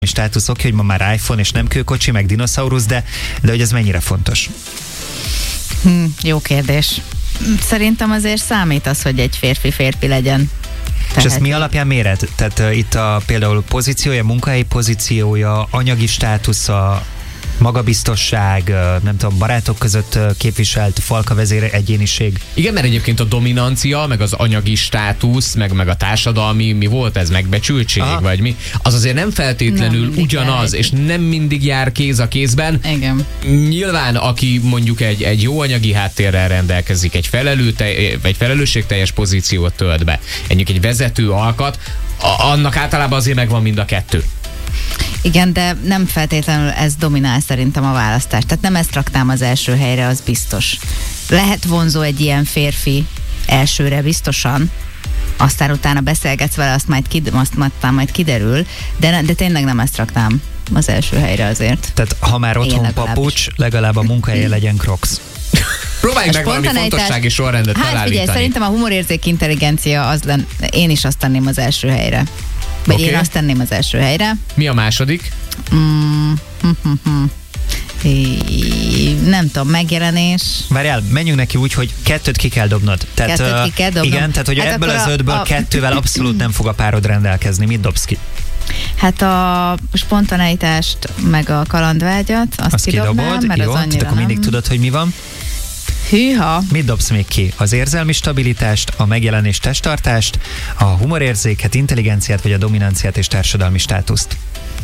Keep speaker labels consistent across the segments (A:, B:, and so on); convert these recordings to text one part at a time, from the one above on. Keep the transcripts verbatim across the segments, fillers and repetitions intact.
A: státusz, oké, hogy ma már iPhone és nem kőkocsi, meg dinoszaurusz, de, de hogy ez mennyire fontos?
B: Hm, jó kérdés. Szerintem azért számít az, hogy egy férfi férfi legyen.
A: És ezt mi alapján méred? Tehát uh, itt a például pozíciója, munkahelyi pozíciója, anyagi státusza, magabiztosság, uh, nem tudom, barátok között uh, képviselt falkavezér egyéniség.
C: Igen, mert egyébként a dominancia, meg az anyagi státusz, meg, meg a társadalmi, mi volt ez, megbecsültség, Aha. vagy mi? Az azért nem feltétlenül nem ugyanaz, és nem mindig jár kéz a kézben.
B: Igen.
C: Nyilván, aki mondjuk egy, egy jó anyagi háttérrel rendelkezik, egy, felelőte, egy felelősségteljes pozíciót tölt be, egyik egy vezető alkat, a, annak általában azért megvan mind a kettő.
B: Igen, de nem feltétlenül ez dominál szerintem a választást. Tehát nem ezt raknám az első helyre, az biztos. Lehet vonzó egy ilyen férfi elsőre biztosan, aztán utána beszélgetsz vele, azt majd, kid, azt majd kiderül, de, de tényleg nem ezt raknám az első helyre azért.
A: Tehát ha már otthon legalábbis. Papucs, legalább a munkahelye legyen Crocs.
C: Próbáljuk meg valami fontossági sorrendet
B: hát,
C: felállítani.
B: Hát figyelj, szerintem a humorérzék intelligencia az len, én is azt tenném az első helyre. Vagy okay. Én azt tenném az első helyre.
C: Mi a második?
B: Mm, hm, hm, hm. É, nem tudom, megjelenés.
A: Várjál, menjünk neki úgy, hogy kettőt ki kell dobnod. Tehát,
B: kettőt ki kell dobnom.
A: Igen, tehát hogy hát ebből az ötből a... kettővel abszolút nem fog a párod rendelkezni. Mit dobsz ki?
B: Hát a spontaneitást, meg a kalandvágyat, azt, azt kidobnám, kidobod, mert
A: jó,
B: az annyira
A: tehát akkor mindig
B: nem...
A: tudod, hogy mi van.
B: Hűha.
A: Mit dobsz még ki? Az érzelmi stabilitást, a megjelenés testtartást, a humorérzéket, intelligenciát, vagy a dominanciát és társadalmi státuszt?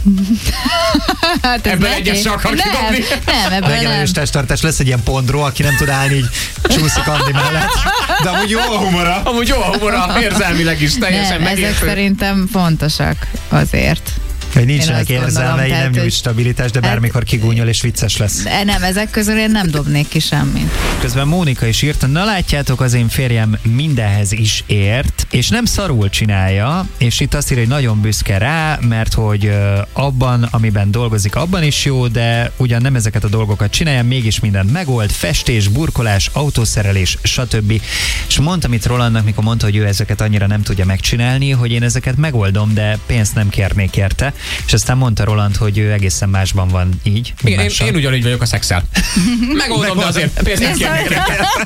B: Hát
C: ebből egyes csak akar kidobni.
B: Nem, ebből
A: megjelenés testtartás, lesz egy ilyen pondró, aki nem tud állni, így csúszik Andi mellett. De amúgy jó a humora.
C: Amúgy jó a humora, érzelmileg is teljesen
B: nem,
C: megértő.
B: ezek szerintem fontosak azért.
A: Hogy nincsenek érzelmei, nem nyújt stabilitás, de bármikor kigúnyol és vicces lesz.
B: Nem, ezek közül én nem dobnék ki semmit.
A: Közben Mónika is írta, na látjátok, az én férjem mindenhez is ért, és nem szarul csinálja, és itt azt írja, hogy nagyon büszke rá, mert hogy abban, amiben dolgozik, abban is jó, de ugyan nem ezeket a dolgokat csinálja, mégis mindent megold, festés, burkolás, autószerelés, stb. És mondtam itt Rolandnak, mikor mondta, hogy ő ezeket annyira nem tudja megcsinálni, hogy én ezeket megoldom, de pénzt nem kérnék érte. És aztán mondta Roland, hogy ő egészen másban van így.
C: Igen, én, én ugyanígy vagyok a szexel. Megoldom, de azért pénzt nem kérnék.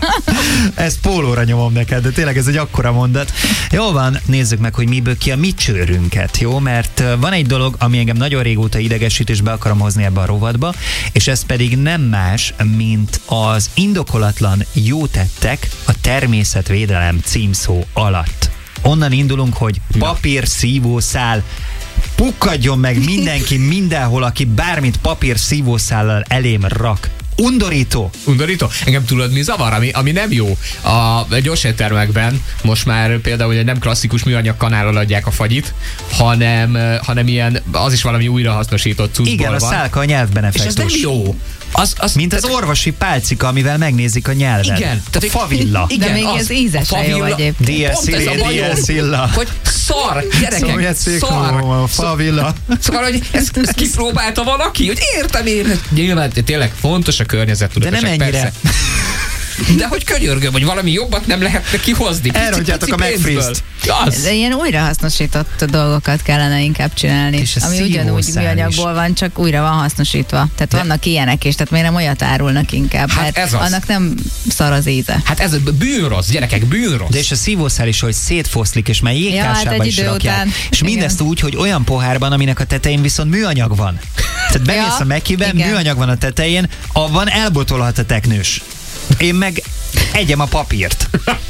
A: Ezt pólóra nyomom neked, de tényleg ez egy akkora mondat. Jó van, nézzük meg, hogy miből ki a mi csőrünket, jó? Mert van egy dolog, ami engem nagyon régóta idegesít, és be akarom hozni ebbe a rovatba, és ez pedig nem más, mint az indokolatlan jó tettek a természetvédelem címszó alatt. Onnan indulunk, hogy papír, szívószál, pukkadjon meg mindenki mindenhol, aki bármit papír szívószállal elém rak. Undorító.
C: Undorító? Engem tudod, mi zavar, ami, ami nem jó. A gyorséttermekben most már például egy nem klasszikus műanyag kanállal adják a fagyit, hanem, hanem ilyen, az is valami újrahasznosított cuccból
A: igen,
C: van.
A: a szálka a nyelvben effektus.
C: És ez nem jó. Az, az,
A: mint az orvosi pálcika, amivel megnézik a nyelvet.
C: Igen.
A: Tehát favilla.
B: Igen, de még az, ez ízese jó egyébként.
A: Diaszilla.
C: Hogy szar, gyerekek, szar.
A: Favilla.
C: Szóval, hogy ezt, ezt kipróbálta valaki, hogy értem én. Nyilván tényleg fontos a környezettudatosság.
A: De nem ennyire.
C: Persze. De hogy könyörgöm, hogy valami jobbat nem lehetne kihozni.
A: Elrontjátok a McFreeze-t.
B: De ilyen újrahasznosított dolgokat kellene inkább csinálni, ami ugyanúgy műanyagból van, csak újra van hasznosítva. Tehát de vannak ilyenek is, tehát miért nem olyat árulnak inkább, hát mert ez annak nem szar az íze.
C: Hát ez bűnrossz, gyerekek, bűnrossz.
A: De és a szívószál is, hogy szétfoszlik, és már jégkásába ja, hát is rakják. És igen. Mindezt úgy, hogy olyan pohárban, aminek a tetején viszont műanyag van. Tehát bemész ja, a Mekiben, műanyag van a tetején, abban elbotolhat a teknős. Én meg egyem a papírt.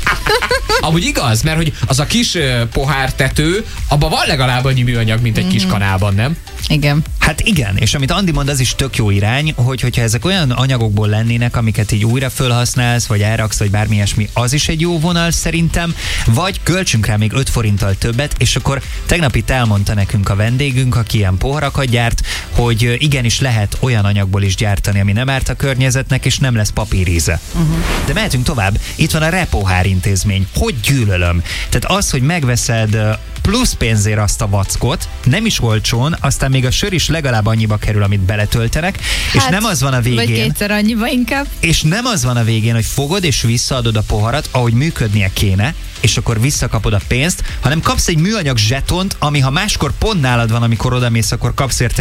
C: Amúgy igaz, mert hogy az a kis uh, pohártető, abban van legalább annyi műanyag, mint egy mm-hmm. kis kanálban, nem?
B: Igen.
A: Hát igen, és amit Andi mond, az is tök jó irány, hogy hogyha ezek olyan anyagokból lennének, amiket így újra fölhasználsz, vagy elraksz, vagy bármi ilyesmi, az is egy jó vonal szerintem, vagy költsünk rá még öt forinttal többet, és akkor tegnap itt elmondta nekünk a vendégünk, aki ilyen poharakat gyárt, hogy igenis lehet olyan anyagból is gyártani, ami nem árt a környezetnek, és nem lesz papíríze. Uh-huh. De mehetünk tovább. Itt van a Repohár intézmény. Hogy gyűlölöm. Tehát az, hogy megveszed plusz pénzért azt a vackot, nem is olcsón, aztán még a sör is legalább annyiba kerül, amit beletöltenek, hát, és nem az van a végén...
B: Vagy kétszer annyiba inkább.
A: És nem az van a végén, hogy fogod és visszaadod a poharat, ahogy működnie kéne, és akkor visszakapod a pénzt, hanem kapsz egy műanyag zsetont, ami ha máskor pont nálad van, amikor odamész, akkor kapsz érte